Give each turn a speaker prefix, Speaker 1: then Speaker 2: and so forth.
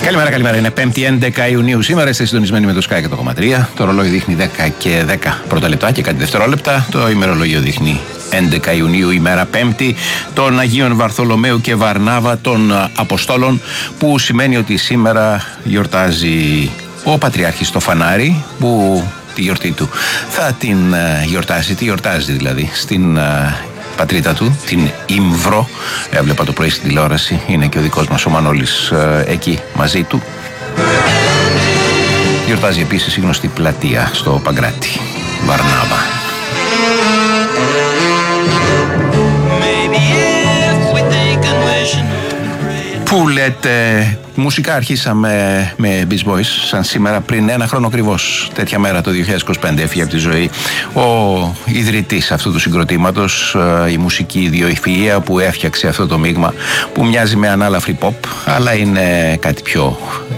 Speaker 1: Καλημέρα. Είναι 5η 11 Ιουνίου. Σήμερα είστε συντονισμένοι με το Sky και το 103. Το ρολόι δείχνει 10 και 10 πρώτα λεπτά και κάτι δευτερόλεπτα. Το ημερολόγιο δείχνει 11 Ιουνίου, ημέρα Πέμπτη, των Αγίων Βαρθολομαίου και Βαρνάβα των Αποστόλων, που σημαίνει ότι σήμερα γιορτάζει ο Πατριάρχης το Φανάρι, που τη γιορτή του θα την γιορτάσει, τη γιορτάζει δηλαδή στην πατρίδα του, την Ιμβρό. Έβλεπα το πρωί στην τηλεόραση, είναι και ο δικός μας ο Μανώλης εκεί μαζί του. Γιορτάζει επίσης η γνωστή πλατεία στο Παγκράτη, Βαρνάβα. Που λέτε, μουσικά αρχίσαμε με Beach Boys, σαν σήμερα πριν ένα χρόνο ακριβώς, τέτοια μέρα το 2025 έφυγε από τη ζωή ο ιδρυτής αυτού του συγκροτήματος, η μουσική ιδιοειφυΐα που έφτιαξε αυτό το μείγμα που μοιάζει με ανάλαφρη pop, αλλά είναι κάτι πιο